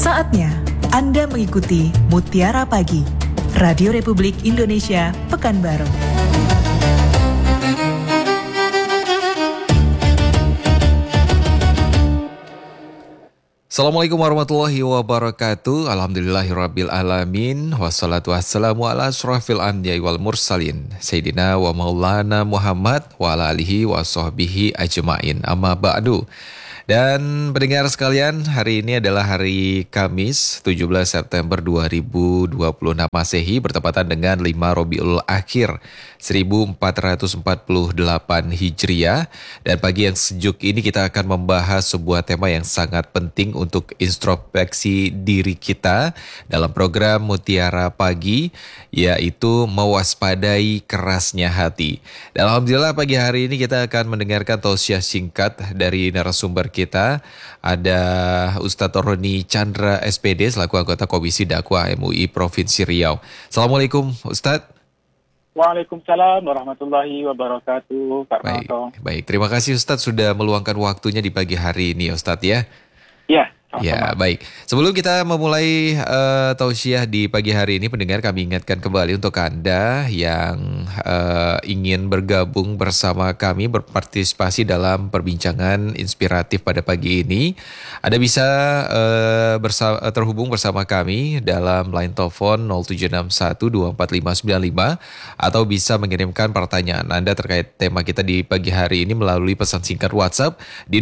Saatnya Anda mengikuti Mutiara Pagi, Radio Republik Indonesia, Pekanbaru. Assalamualaikum warahmatullahi wabarakatuh. Alhamdulillahirabbil alamin. Wassalatu wassalamu ala asyrafil anbiya'i wal mursalin. Sayyidina wa maulana Muhammad wa ala alihi wa sahbihi ajma'in. Amma ba'du. Dan pendengar sekalian, hari ini adalah hari Kamis 17 September 2026 Masehi bertepatan dengan 5 Rabiul Akhir 1448 Hijriah. Dan pagi yang sejuk ini kita akan membahas sebuah tema yang sangat penting untuk introspeksi diri kita dalam program Mutiara Pagi, yaitu mewaspadai kerasnya hati. Dan alhamdulillah pagi hari ini kita akan mendengarkan tausiah singkat dari narasumber kita. Ada Ustadz Roni Chandra SPD selaku anggota Komisi Dakwah MUI Provinsi Riau. Assalamualaikum Ustadz. Waalaikumsalam warahmatullahi wabarakatuh, Pak Noto. Baik, terima kasih Ustadz sudah meluangkan waktunya di pagi hari ini Ustadz ya. Ya. Ya, baik. Sebelum kita memulai tausiah di pagi hari ini, pendengar, kami ingatkan kembali untuk Anda yang ingin bergabung bersama kami, berpartisipasi dalam perbincangan inspiratif pada pagi ini. Anda bisa terhubung bersama kami dalam line telepon 0761245595 atau bisa mengirimkan pertanyaan Anda terkait tema kita di pagi hari ini melalui pesan singkat WhatsApp di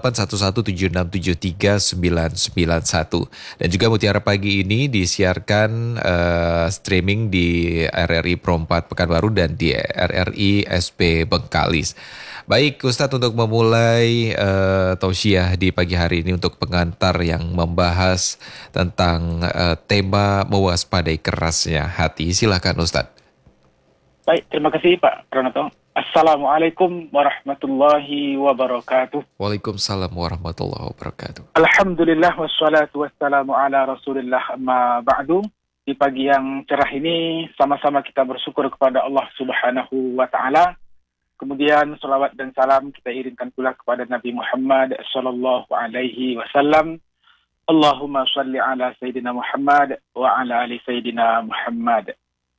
0811767391. Dan juga Mutiara Pagi ini disiarkan streaming di RRI Pro 4 Pekanbaru dan di RRI SP Bengkalis. Baik Ustadz, untuk memulai tausiah di pagi hari ini untuk pengantar yang membahas tentang tema mewaspadai kerasnya hati. Silakan Ustadz. Baik, terima kasih Pak Pranoto. Assalamualaikum warahmatullahi wabarakatuh. Waalaikumsalam warahmatullahi wabarakatuh. Alhamdulillah wassalatu wassalamu ala rasulillah amma ba'du. Di pagi yang cerah ini sama-sama kita bersyukur kepada Allah Subhanahu wa ta'ala. Kemudian salawat dan salam kita irimkan pula kepada Nabi Muhammad sallallahu alaihi wasallam. Allahumma shalli ala Sayyidina Muhammad wa ala ali Sayyidina Muhammad.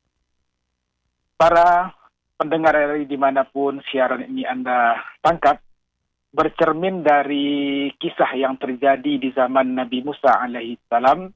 Para pendengar dari dimanapun siaran ini Anda tangkap, bercermin dari kisah yang terjadi di zaman Nabi Musa alaihissalam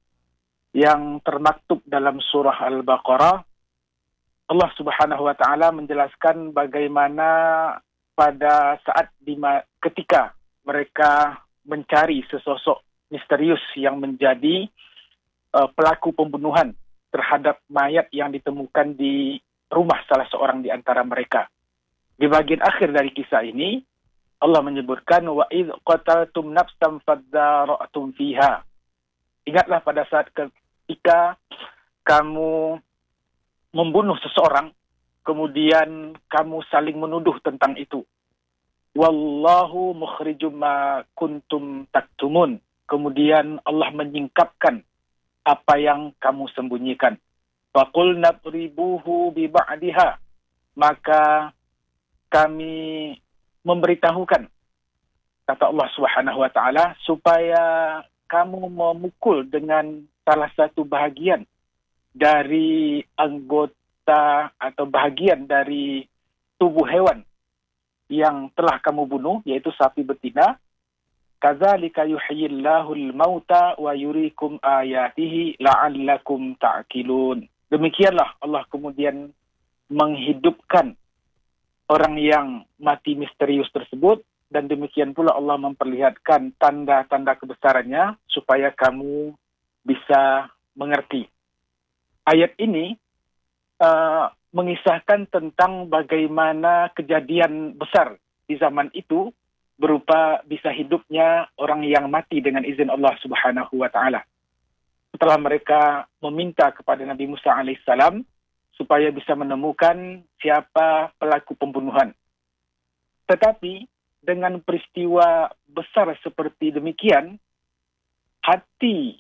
yang termaktub dalam surah Al-Baqarah. Allah Subhanahu wa ta'ala menjelaskan bagaimana pada saat ketika mereka mencari sesosok misterius yang menjadi pelaku pembunuhan terhadap mayat yang ditemukan di rumah salah seorang di antara mereka. Di bagian akhir dari kisah ini, Allah menyebutkan wa idz qataltum nafsan fadzara'tum fiha. Ingatlah pada saat ketika kamu membunuh seseorang, kemudian kamu saling menuduh tentang itu. Wallahu mukhrijum ma kuntum taktumun. Kemudian Allah menyingkapkan apa yang kamu sembunyikan. Faqul nadribuhu bi ba'diha. Maka kami memberitahukan, kata Allah Subhanahu wa ta'ala, supaya kamu memukul dengan salah satu bahagian dari anggota atau bahagian dari tubuh hewan yang telah kamu bunuh, yaitu sapi betina. Kadzalika yuhyillahul mauta wa yuriikum ayatihi la'allakum ta'qilun. Demikianlah Allah kemudian menghidupkan orang yang mati misterius tersebut, dan demikian pula Allah memperlihatkan tanda-tanda kebesarannya supaya kamu bisa mengerti. Ayat ini mengisahkan tentang bagaimana kejadian besar di zaman itu berupa bisa hidupnya orang yang mati dengan izin Allah Subhanahu wa ta'ala. Setelah mereka meminta kepada Nabi Musa alaihissalam supaya bisa menemukan siapa pelaku pembunuhan. Tetapi dengan peristiwa besar seperti demikian, hati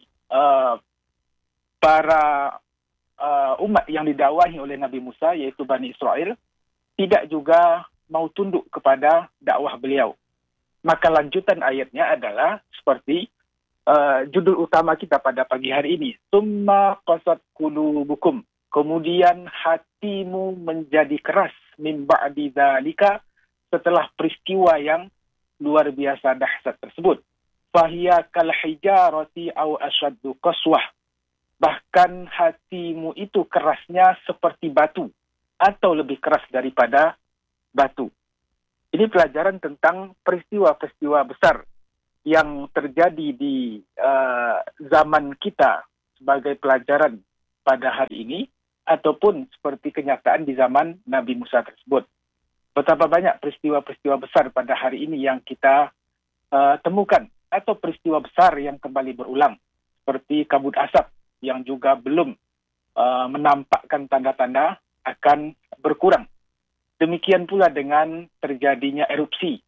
para umat yang didakwahi oleh Nabi Musa, yaitu Bani Israel, tidak juga mau tunduk kepada dakwah beliau. Maka lanjutan ayatnya adalah seperti judul utama kita pada pagi hari ini. Summa qasat qulubukum. Kemudian hatimu menjadi keras min ba'di dzalika, setelah peristiwa yang luar biasa dahsyat tersebut. Fahiya kal hijarati aw ashaddu qaswah. Bahkan hatimu itu kerasnya seperti batu atau lebih keras daripada batu. Ini pelajaran tentang peristiwa-peristiwa besar yang terjadi di zaman kita sebagai pelajaran pada hari ini, ataupun seperti kenyataan di zaman Nabi Musa tersebut. Betapa banyak peristiwa-peristiwa besar pada hari ini yang kita temukan, atau peristiwa besar yang kembali berulang, seperti kabut asap yang juga belum menampakkan tanda-tanda akan berkurang. Demikian pula dengan terjadinya erupsi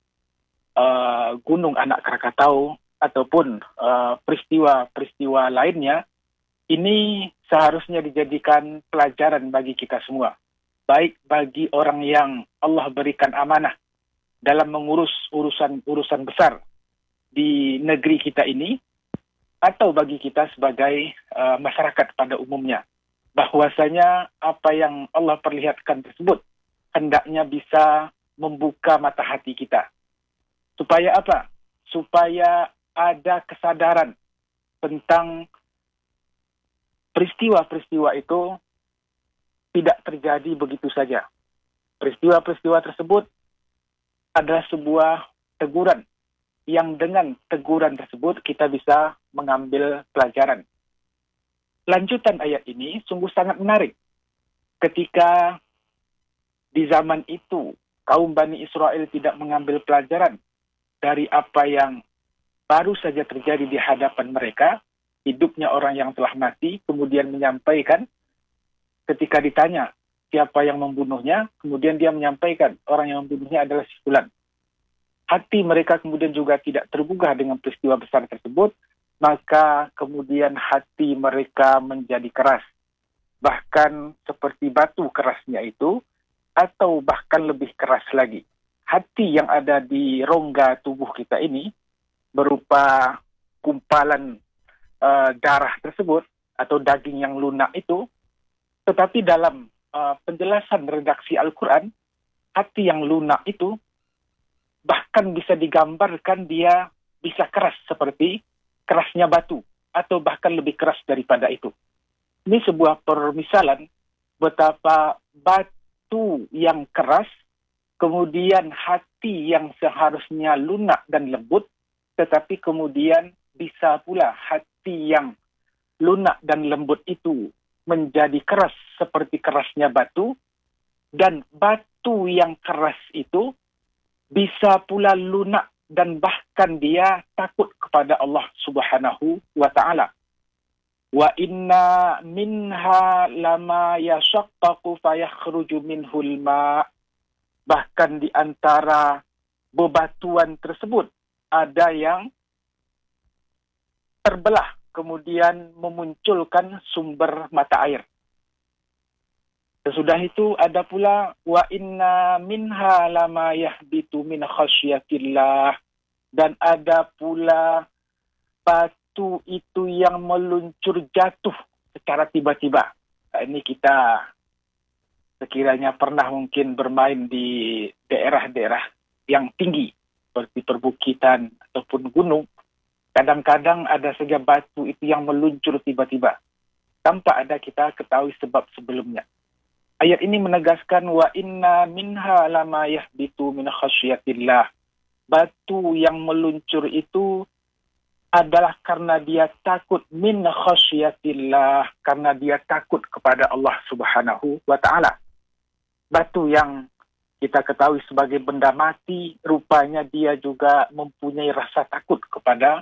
Gunung Anak Krakatau ataupun peristiwa-peristiwa lainnya. Ini seharusnya dijadikan pelajaran bagi kita semua, baik bagi orang yang Allah berikan amanah dalam mengurus urusan besar di negeri kita ini, atau bagi kita sebagai masyarakat pada umumnya, bahwasanya apa yang Allah perlihatkan tersebut hendaknya bisa membuka mata hati kita. Supaya apa? Supaya ada kesadaran tentang peristiwa-peristiwa itu tidak terjadi begitu saja. Peristiwa-peristiwa tersebut adalah sebuah teguran, yang dengan teguran tersebut kita bisa mengambil pelajaran. Lanjutan ayat ini sungguh sangat menarik. Ketika di zaman itu kaum Bani Israel tidak mengambil pelajaran dari apa yang baru saja terjadi di hadapan mereka, hidupnya orang yang telah mati, kemudian menyampaikan ketika ditanya siapa yang membunuhnya, kemudian dia menyampaikan orang yang membunuhnya adalah si fulan. Hati mereka kemudian juga tidak tergugah dengan peristiwa besar tersebut, maka kemudian hati mereka menjadi keras. Bahkan seperti batu kerasnya itu, atau bahkan lebih keras lagi. Hati yang ada di rongga tubuh kita ini berupa kumpalan darah tersebut, atau daging yang lunak itu, tetapi dalam penjelasan redaksi Al-Quran, hati yang lunak itu bahkan bisa digambarkan dia bisa keras seperti kerasnya batu, atau bahkan lebih keras daripada itu. Ini sebuah permisalan betapa batu yang keras, kemudian hati yang seharusnya lunak dan lembut, tetapi kemudian bisa pula hati yang lunak dan lembut itu menjadi keras seperti kerasnya batu, dan batu yang keras itu bisa pula lunak dan bahkan dia takut kepada Allah Subhanahu wa Ta'ala. Wa inna minha lama yashaqqaqu fayakhruju minhul ma'. Bahkan di antara bebatuan tersebut ada yang terbelah kemudian memunculkan sumber mata air. Sesudah itu ada pula wa inna minha lama yahbitu min khasyatillah, dan ada pula batu itu yang meluncur jatuh secara tiba-tiba. Nah, ini kita sekiranya pernah mungkin bermain di daerah-daerah yang tinggi seperti perbukitan ataupun gunung. Kadang-kadang ada saja batu itu yang meluncur tiba-tiba tanpa ada kita ketahui sebab sebelumnya. Ayat ini menegaskan wa inna minha lama yahbitu min khasyatillah. Batu yang meluncur itu adalah karena dia takut min khasyatillah, karena dia takut kepada Allah Subhanahu wa Ta'ala. Batu yang kita ketahui sebagai benda mati, rupanya dia juga mempunyai rasa takut kepada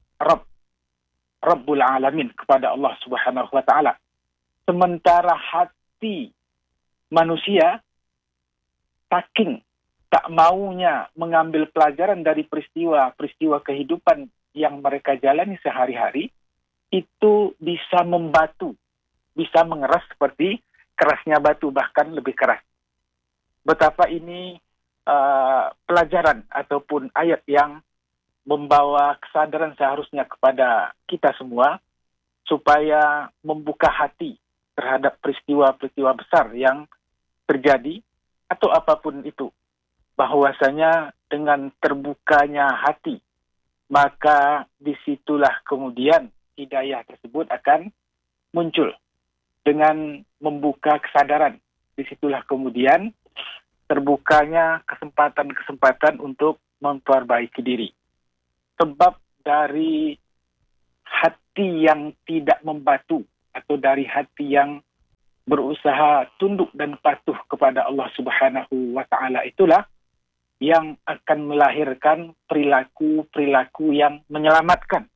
Rabbul Alamin, kepada Allah Subhanahu wa Ta'ala. Sementara hati manusia saking tak maunya mengambil pelajaran dari peristiwa kehidupan yang mereka jalani sehari-hari, itu bisa membatu, bisa mengeras seperti kerasnya batu, bahkan lebih keras. Betapa ini pelajaran ataupun ayat yang membawa kesadaran seharusnya kepada kita semua supaya membuka hati terhadap peristiwa-peristiwa besar yang terjadi atau apapun itu. Bahwasanya dengan terbukanya hati, maka disitulah kemudian hidayah tersebut akan muncul. Dengan membuka kesadaran, disitulah kemudian terbukanya kesempatan-kesempatan untuk memperbaiki diri. Sebab dari hati yang tidak membatu atau dari hati yang berusaha tunduk dan patuh kepada Allah Subhanahu wa Ta'ala itulah yang akan melahirkan perilaku-perilaku yang menyelamatkan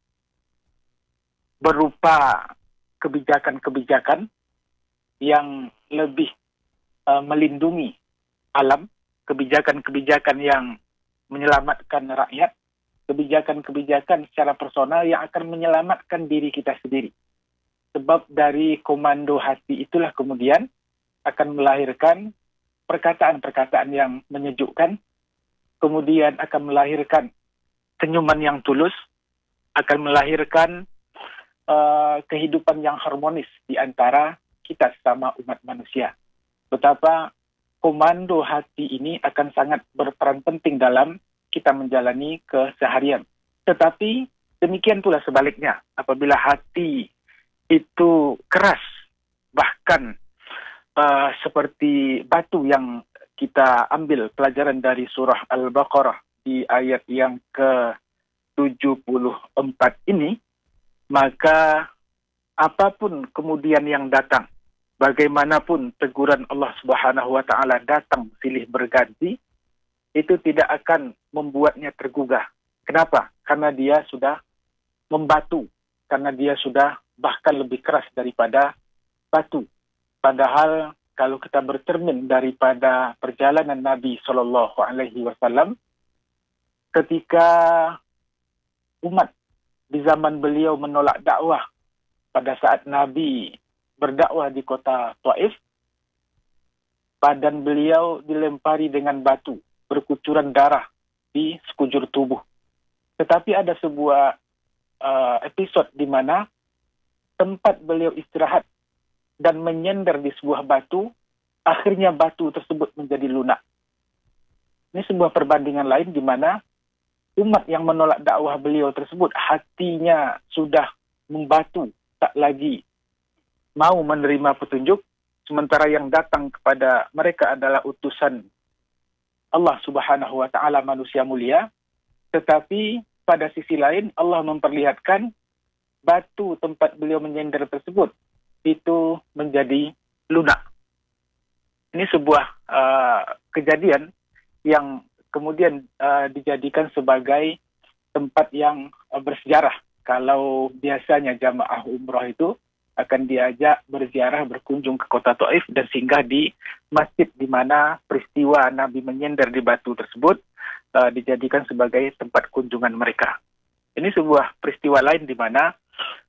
berupa kebijakan-kebijakan yang lebih melindungi alam, kebijakan-kebijakan yang menyelamatkan rakyat, kebijakan-kebijakan secara personal yang akan menyelamatkan diri kita sendiri. Sebab dari komando hati itulah kemudian akan melahirkan perkataan-perkataan yang menyejukkan, kemudian akan melahirkan senyuman yang tulus, akan melahirkan kehidupan yang harmonis di antara kita sesama umat manusia. Betapa komando hati ini akan sangat berperan penting dalam kita menjalani keseharian. Tetapi demikian pula sebaliknya, apabila hati itu keras, bahkan seperti batu yang kita ambil pelajaran dari surah Al-Baqarah di ayat yang ke-74 ini, maka apapun kemudian yang datang, bagaimanapun teguran Allah Subhanahu wa Ta'ala datang silih berganti, itu tidak akan membuatnya tergugah. Kenapa? Karena dia sudah membatu, karena dia sudah bahkan lebih keras daripada batu. Padahal kalau kita bercermin daripada perjalanan Nabi Shallallahu Alaihi Wasallam, ketika umat di zaman beliau menolak dakwah pada saat Nabi berdakwah di kota Taif, badan beliau dilempari dengan batu, berkucuran darah di sekujur tubuh. Tetapi ada sebuah episode di mana tempat beliau istirahat dan menyender di sebuah batu, akhirnya batu tersebut menjadi lunak. Ini sebuah perbandingan lain di mana umat yang menolak dakwah beliau tersebut hatinya sudah membatu, tak lagi mau menerima petunjuk, sementara yang datang kepada mereka adalah utusan Allah Subhanahu wa Ta'ala, manusia mulia. Tetapi pada sisi lain Allah memperlihatkan batu tempat beliau menyender tersebut itu menjadi lunak. Ini sebuah kejadian yang kemudian dijadikan sebagai tempat yang bersejarah. Kalau biasanya jamaah umrah itu akan diajak berziarah, berkunjung ke kota Taif dan singgah di masjid di mana peristiwa Nabi menyender di batu tersebut dijadikan sebagai tempat kunjungan mereka. Ini sebuah peristiwa lain di mana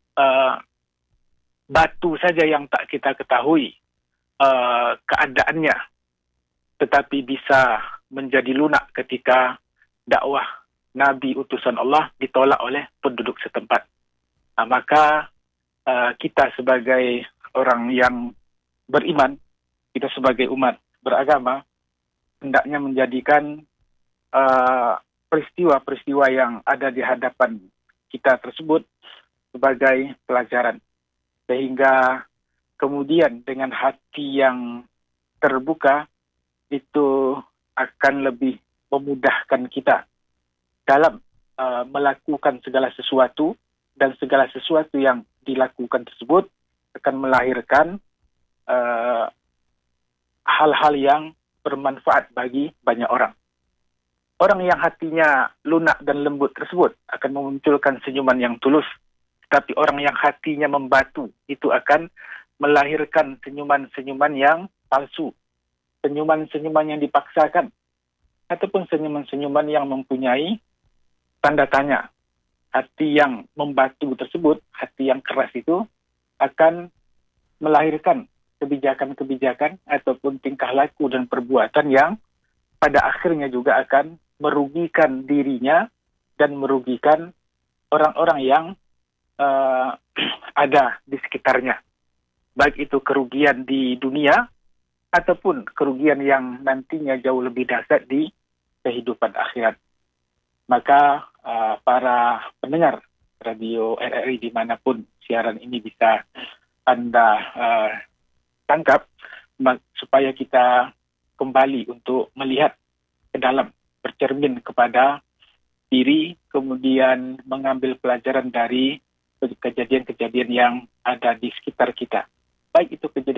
batu saja yang tak kita ketahui keadaannya, tetapi bisa menjadi lunak ketika dakwah Nabi utusan Allah ditolak oleh penduduk setempat. Maka kita sebagai orang yang beriman, kita sebagai umat beragama, hendaknya menjadikan peristiwa-peristiwa yang ada di hadapan kita tersebut sebagai pelajaran. Sehingga kemudian dengan hati yang terbuka, itu akan lebih memudahkan kita dalam melakukan segala sesuatu, dan segala sesuatu yang dilakukan tersebut akan melahirkan hal-hal yang bermanfaat bagi banyak orang. Orang yang hatinya lunak dan lembut tersebut akan memunculkan senyuman yang tulus, tapi orang yang hatinya membatu itu akan melahirkan senyuman-senyuman yang palsu, senyuman-senyuman yang dipaksakan, ataupun senyuman-senyuman yang mempunyai tanda tanya. Hati yang membatu tersebut, hati yang keras itu akan melahirkan kebijakan-kebijakan ataupun tingkah laku dan perbuatan yang pada akhirnya juga akan merugikan dirinya dan merugikan orang-orang yang ada di sekitarnya. Baik itu kerugian di dunia ataupun kerugian yang nantinya jauh lebih dahsyat di kehidupan akhirat. Maka para pendengar radio RRI dimanapun siaran ini bisa Anda tangkap, supaya kita kembali untuk melihat ke dalam, bercermin kepada diri, kemudian mengambil pelajaran dari kejadian-kejadian yang ada di sekitar kita. Baik itu kejadian